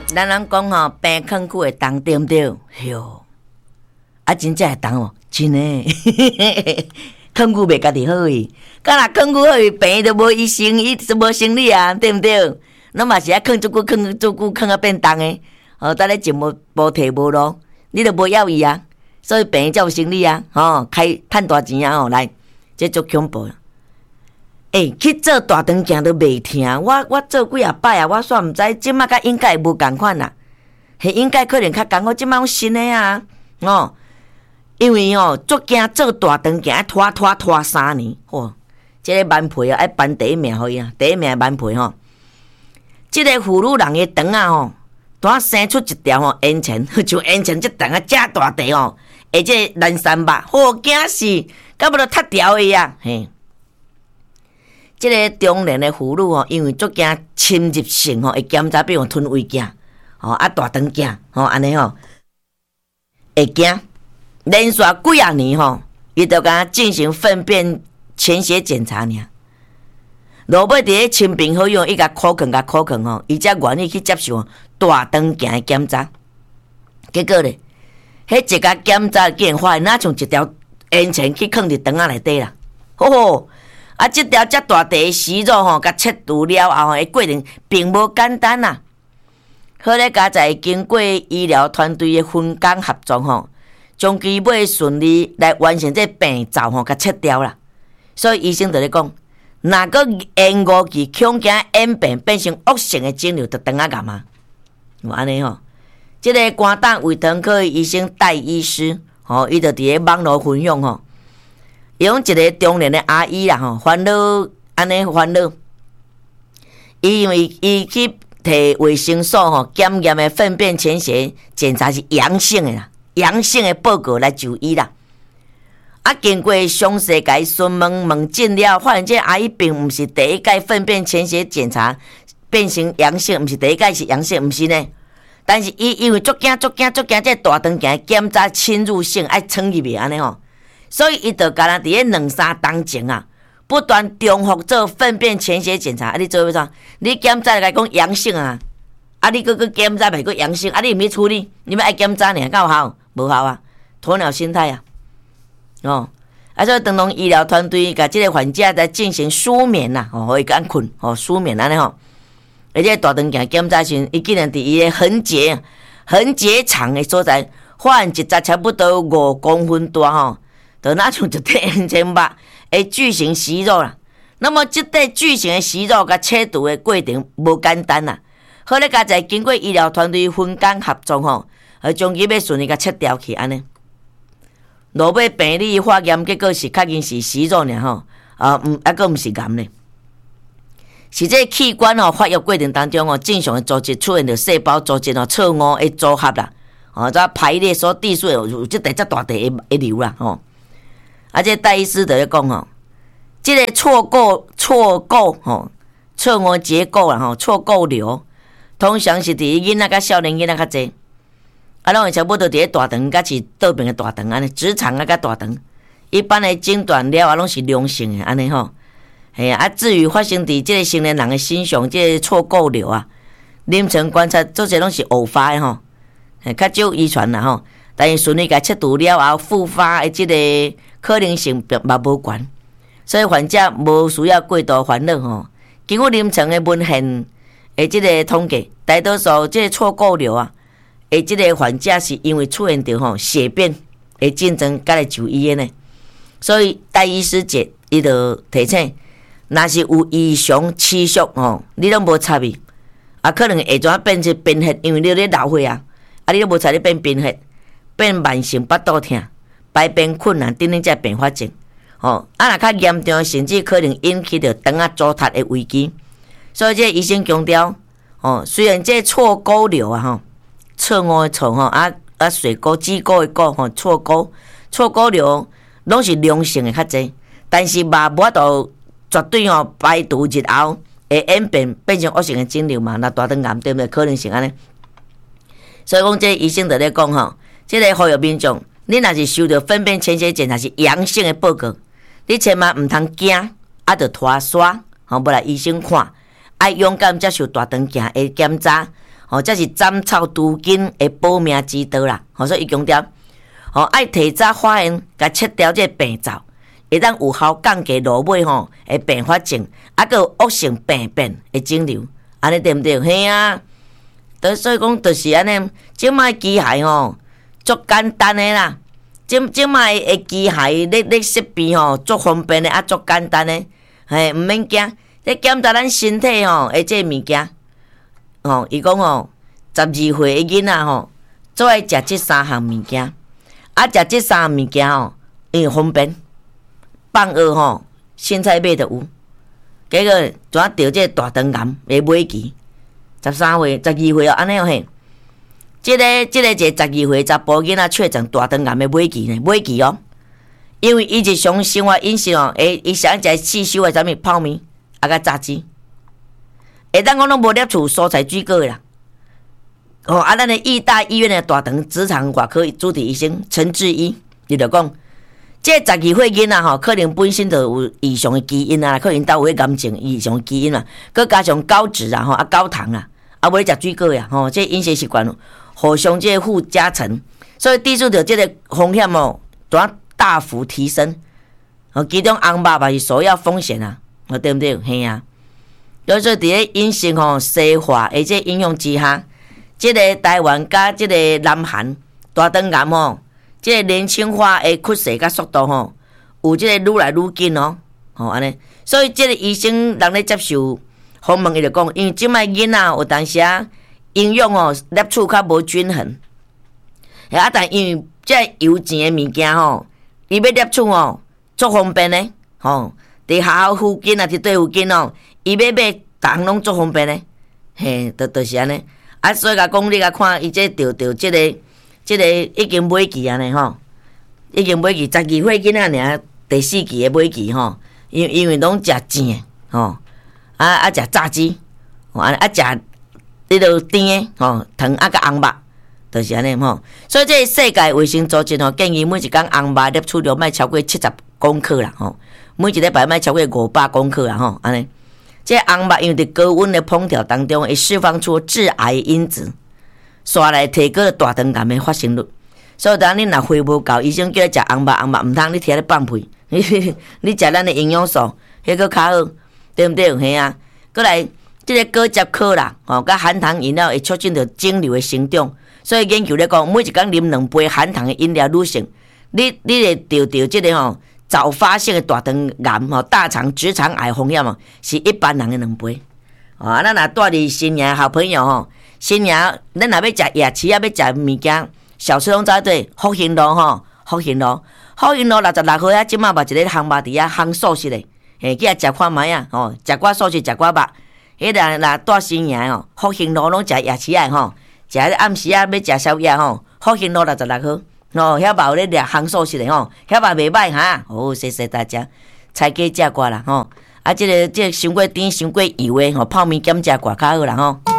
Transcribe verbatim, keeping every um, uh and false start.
咱人讲吼，病囥久会重，对毋对？哟，啊，真正会重哦，真诶，囥久袂家己好诶，敢若囥久好诶，病都无医生，伊都无生理啊，对毋对？咱嘛是啊，囥足久，囥足久，囥啊变重诶，哦，等咧钱无无摕无咯，你都无要伊啊，所以病才有生理啊，吼，开趁大钱啊，吼，来，这足恐怖。诶、欸，去做大肠镜都袂疼，我我做几啊摆啊，我煞毋知，即摆甲应该无共款啦，迄应该可能较共，我即摆用新诶啊，哦，因为哦，足惊做大肠镜，拖拖拖三年，嚯，即、這個蛮皮啊，爱颁第一名互伊啊，第一名蛮皮吼，即、這個婦女人誒腸啊吼，拄生出一條吼煙腸，像煙腸即腸啊，遮大地吼，而且爛三百，好驚死，敢無着塌條伊啊，嘿。即個中年的婦女吼，因為足驚侵入性吼，會檢查比如吞胃鏡，吼啊大腸鏡，吼安尼吼，會驚連續幾啊年吼，伊就甲進行糞便潛血檢查爾。落尾佇咧親朋好友，伊甲苦勸甲苦勸吼，伊才願意去接受大腸鏡的檢查。結果咧，迄一個檢查竟然發現，哪像一條煙腸去囥佇腸仔內底啦，吼吼！啊，即條遮大地的息肉吼，甲切除了後，誒過程並無簡單啊。好咧，加在經過醫療團隊的分工合作吼，將其尾順利來完成這病灶吼，甲切掉啦。所以醫生就咧講，若個延誤期恐驚演變變成惡性的腫瘤，就腸仔癌啊。有安尼吼，即、這個肝膽胃腸科醫生戴醫師吼，伊就佇咧網絡分享吼。用一個中年的阿姨啦吼，煩惱安尼煩惱，伊因為伊去摕衛生所吼檢驗的糞便潛血檢查是陽性的啦，陽性的報告來就醫啦。啊，經過詳細甲伊詢問問診了，發現這阿姨並毋是第一屆糞便潛血檢查變成陽性，毋是第一屆是陽性，毋是呢。但是伊因為足驚足驚足驚，這大腸鏡檢查侵入性愛闖入去安尼吼。所以，伊就干咱伫咧兩三當前啊，不斷重複做糞便潛血檢查。啊，你做要啥？你檢查來講陽性啊，啊，你閣閣檢查袂閣陽性，啊，你毋去處理，你要愛檢查呢？夠效？無效啊，鴕鳥心態啊，哦，啊，所以當中醫療團隊甲即個患者來進行舒眠啦，哦，互伊安困，哦，舒眠安尼吼。而且大腸鏡檢查時，伊竟然佇伊個橫結橫結腸的所在，發現一隻差不多五公分大吼。就那像一塊煙腸肉的巨型息肉啦，那麼這塊巨型的息肉甲切除的過程無簡單啦。好咧，加在經過醫療團隊分工合作吼，而將其要順利甲切掉去安尼。落尾病理化驗結果是確認是息肉爾吼，啊毋啊個毋是癌呢，是這器官吼發育過程當中吼正常的組織出現着細胞組織吼錯誤的組合啦，哦，再排列所遞數有即個遮大地的瘤啦吼。啊，這戴醫師就咧講吼，這個錯構錯構吼，錯誤結構啦吼，錯構瘤，通常是佇囡仔甲少年囡仔較濟，啊，攏會差不多佇咧大腸甲是倒邊嘅大腸安尼，直腸啊甲大腸，一般嘅診斷了啊攏是良性嘅安尼吼，係啊，至於發生佇這個成年人嘅身上，這個錯構瘤啊，臨床觀察做些攏是偶發嘅吼，係較少遺傳啦吼，但是順利甲切除了後復發嘅這個。可能性嘛無懸，所以患者無需要過度煩惱吼。經過臨床的文獻誒，即個統計，大多數即個錯構瘤啊，誒，即個患者是因為出現着吼血便誒症狀，才來就醫的呢。所以戴醫師節伊就提醒，若是有異常持續吼，你攏無插伊，啊，可能會怎變成貧血，因為你咧老歲啊，啊，你都無插你變貧血，變慢性腹肚痛。排便困難等等這併發症，吼啊！若較嚴重，甚至可能引起着腸仔糟蹋的危機。所以這醫生強調，吼雖然這錯構瘤啊，吼錯誤的錯吼啊啊水溝、子溝的溝吼錯構錯構瘤攏是良性的較濟，但是嘛無法度絕對吼排除日後會演變變成惡性的腫瘤嘛，那大腸癌對不對？可能性安尼。所以講，這醫生就咧講吼，這個呼籲民眾。你若是收到糞便潛血檢查是陽性的報告，你千萬毋通驚，啊，着拖刷，吼，要來醫生看，愛勇敢接受大腸鏡的檢查， 吼，这是斩草除根的保命之道啦。吼，所以伊强调，吼爱提早发现，甲切掉这病灶，会当有效降低落尾吼的并发症，啊个恶性病变的肿瘤，安尼对毋对？嘿啊，所以讲就是安尼，即摆机械吼足简单的啦。即即卖的机械咧咧设备吼，足方便的，啊足简单的，嘿，毋免惊。咧检查咱身体吼，诶，这物件，吼，伊讲吼，十二岁的囡仔吼，做爱食即三项物件，啊，食即三项物件吼，因为方便，放学吼，凊彩买就有。结果怎啊得这大肠癌的尾期？十三岁、十二岁哦，安尼哦嘿。即、這个即、這个一个十二岁查甫囡仔确诊大肠癌的尾期呢，尾期哦，因为伊日常生活饮食哦，诶，伊想食四烧的啥物泡面，啊甲炸鸡，会当讲拢无摄取蔬菜水果啦。哦，啊，咱的义大医院的大肠直肠外科主治医生陈志一，伊就讲，即、這個、十二岁囡仔吼，可能本身就有异常的基因啊，可能都有癌症异常的基因啊，佮加上高脂啊，吼啊高糖啊，啊无咧食水果呀，吼，即、這個、饮食习惯。互相这负加成，所以抵触到这个风险哦，怎大幅提升？哦，其中红肉嘛是首要风险啊，哦对不对？嘿啊，所以伫咧饮食吼西化而且影响之下，这个台湾甲这个南韩大肠癌吼，这个年轻化的趋势甲速度吼，有这个愈来愈紧哦，吼安尼，所以这个医生人咧接受访问，伊就讲，因为即摆囡仔有当时啊。营养哦，摄取较无均衡，啊！但因为这油钱的物件吼，伊要摄取哦，足方便的吼。伫学校附近啊，伫对附近哦，伊要买，逐项拢足方便的，嘿，就就是安尼。啊，所以甲讲，你甲看，伊这着着这个，这个已经尾期安尼吼，已经尾期，十二岁囡仔尔，第四期的尾期吼，因因为拢食正吼，啊啊食炸鸡，啊啊食。你著甜诶，吼糖啊甲红肉，就是安尼吼。所以这世界卫生组织吼建议每一工红肉摄取量莫超过七十公克啦，吼。每一礼拜莫超过五百公克啦，吼。安尼，这红肉因为伫高温的烹调当中会释放出致癌因子，煞来提高大肠癌的发生率。所以当你若血无够，医生叫你食红肉，红肉毋通你摕咧放屁，你食咱的营养素，迄个较好，对毋对？嘿啊，过来。这个果汁可啦，吼，甲含糖饮料会促进着肿瘤的生长，所以研究咧讲，每一工啉两杯含糖的饮料，女性，你你会得到这个吼早发性的大肠癌吼、大肠直肠癌风险哦，是一般人的两倍。哦，啊，咱若带伫新营好朋友吼，新营咱若要食夜市啊，要食物件，小吃拢在对，福兴路吼，福兴路，福兴路六十六号啊，即马嘛一个烘肉伫啊，烘素食的，嘿，去遐食看卖啊，吼，食寡素食，食寡肉。迄个若带新营哦，福兴路拢食夜市啊吼，食暗时啊要食宵夜吼，福兴路六十六号，哦，遐嘛有咧掠烘素食的吼，遐嘛袂歹哈，哦，谢谢大家，菜鸡食寡啦吼，啊，即、這個即、這个伤过甜伤过油的吼，泡面减食寡较好啦吼。